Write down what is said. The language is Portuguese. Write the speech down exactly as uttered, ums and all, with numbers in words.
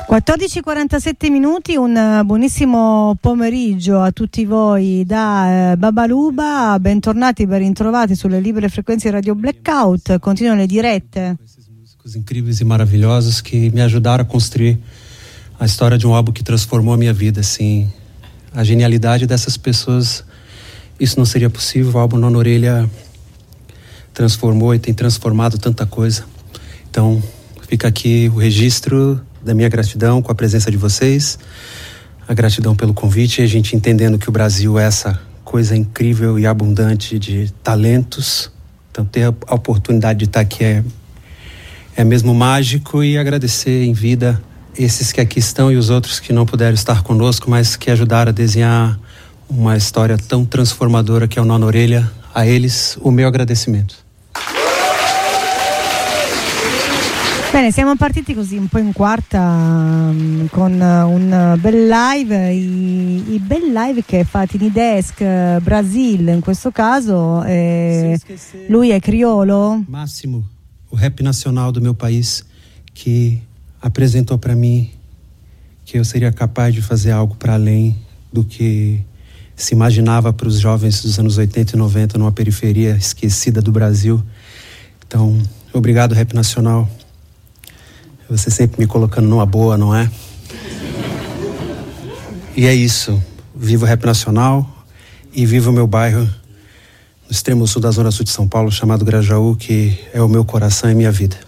quattordici e quarantasette minuti, un buonissimo pomeriggio a tutti voi da eh, Babaluba, bentornati, ben ritrovati sulle libere frequenze Radio Blackout. Continuano le dirette. Esses músicos incríveis e maravilhosos que me ajudaram a construir a história de um álbum que transformou a minha vida, assim, a genialidade dessas pessoas, isso não seria possível. O álbum Nona Orelha transformou e tem transformado tanta coisa. Então, fica aqui o registro da minha gratidão com a presença de vocês, a gratidão pelo convite, e a gente entendendo que o Brasil é essa coisa incrível e abundante de talentos. Então, ter a oportunidade de estar aqui é, é mesmo mágico, e agradecer em vida esses que aqui estão e os outros que não puderam estar conosco, mas que ajudaram a desenhar uma história tão transformadora que é o Nona Orelha. A eles, o meu agradecimento. Bene, siamo partiti così un po' in quarta um, con uh, un bel live, i, i bel live che fa Tiny Desk uh, Brasil in questo caso. Eh, lui è criolo. Máximo, o rap nacional do meu país, que apresentou para mim que eu seria capaz de fazer algo para além do que se imaginava para os jovens dos anos oitenta e noventa numa periferia esquecida do Brasil. Então, obrigado, Rap Nacional. Você sempre me colocando numa boa, não é? E é isso. Viva o Rap Nacional e viva o meu bairro no extremo sul da Zona Sul de São Paulo, chamado Grajaú, que é o meu coração e minha vida.